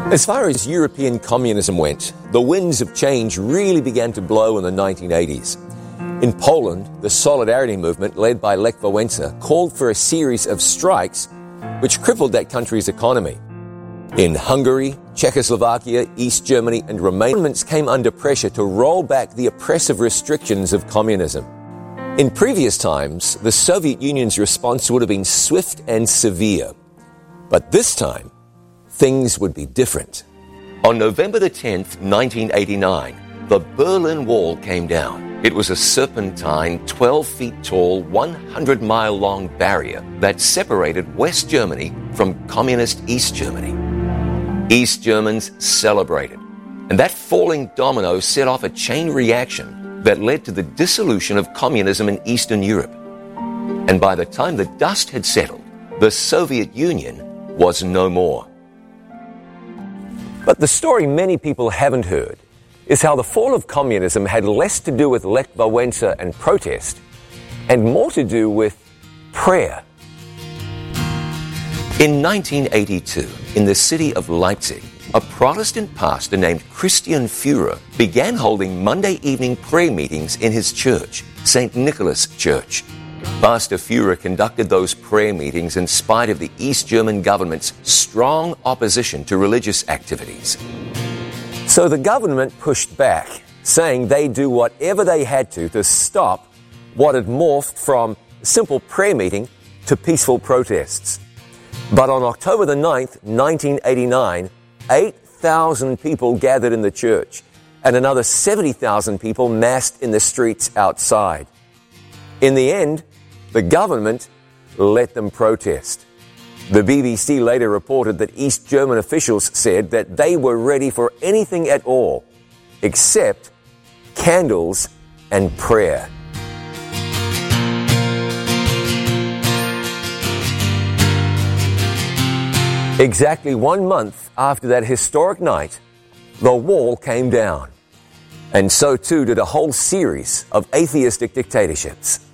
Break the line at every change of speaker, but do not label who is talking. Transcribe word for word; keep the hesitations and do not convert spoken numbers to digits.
As far as European communism went, the winds of change really began to blow in the nineteen eighties. In Poland, the Solidarity movement, led by Lech Wałęsa, called for a series of strikes which crippled that country's economy. In Hungary, Czechoslovakia, East Germany, and Romania, governments came under pressure to roll back the oppressive restrictions of communism. In previous times, the Soviet Union's response would have been swift and severe. But this time, things would be different. On November the tenth, nineteen eighty-nine, the Berlin Wall came down. It was a serpentine, twelve feet tall, one hundred mile long barrier that separated West Germany from communist East Germany. East Germans celebrated, and that falling domino set off a chain reaction that led to the dissolution of communism in Eastern Europe. And by the time the dust had settled, the Soviet Union was no more. But the story many people haven't heard is how the fall of communism had less to do with Lech Wałęsa and protest and more to do with prayer. In nineteen eighty-two, in the city of Leipzig, a Protestant pastor named Christian Führer began holding Monday evening prayer meetings in his church, Saint Nicholas Church. Pastor Führer conducted those prayer meetings in spite of the East German government's strong opposition to religious activities. So the government pushed back, saying they'd do whatever they had to to stop what had morphed from a simple prayer meeting to peaceful protests. But on October the ninth, nineteen eighty-nine, eight thousand people gathered in the church, and another seventy thousand people massed in the streets outside. In the end, the government let them protest. The B B C later reported that East German officials said that they were ready for anything at all, except candles and prayer. Exactly one month after that historic night, the wall came down. And so too did a whole series of atheistic dictatorships.